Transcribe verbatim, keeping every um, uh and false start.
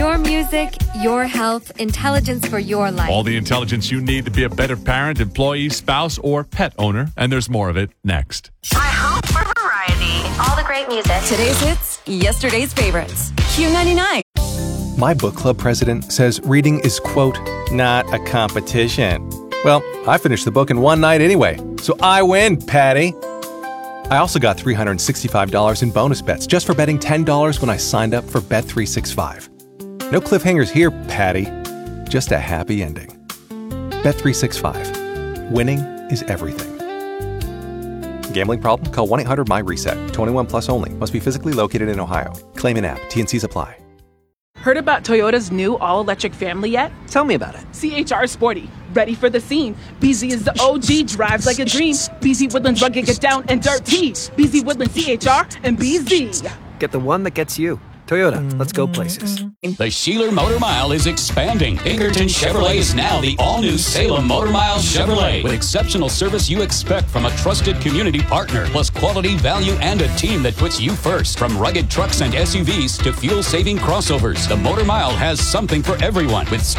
Your music, your health, intelligence for your life. All the intelligence you need to be a better parent, employee, spouse, or pet owner. And there's more of it next. I hope for variety. All the great music. Today's hits, yesterday's favorites. Q ninety-nine. My book club president says reading is, quote, not a competition. Well, I finished the book in one night anyway, so I win, Patty. I also got three hundred sixty-five dollars in bonus bets just for betting ten dollars when I signed up for Bet three sixty-five. No cliffhangers here, Patty. Just a happy ending. Bet three sixty-five. Winning is everything. Gambling problem? Call one eight hundred M Y reset. twenty-one plus only. Must be physically located in Ohio. Claim in app. T and C's apply. Heard about Toyota's new all-electric family yet? Tell me about it. C H R Sporty. Ready for the scene. B Z is the O G, drives like a dream. B Z Woodlands rugged, get down and dirty. B Z Woodlands C H R and B Z. Get the one that gets you. Toyota, let's go places. The Sheeler Motor Mile is expanding. Pinkerton Chevrolet is now the all-new Salem Motor Mile Chevrolet. With exceptional service you expect from a trusted community partner, plus quality, value, and a team that puts you first. From rugged trucks and S U Vs to fuel-saving crossovers, the Motor Mile has something for everyone. With